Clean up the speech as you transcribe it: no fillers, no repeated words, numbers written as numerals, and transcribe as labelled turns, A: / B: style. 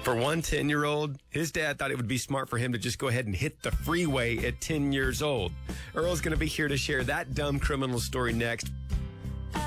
A: For one 10-year-old, his dad thought it would be smart for him to just go ahead and hit the freeway at 10 years old. Earl's going to be here to share that dumb criminal story next.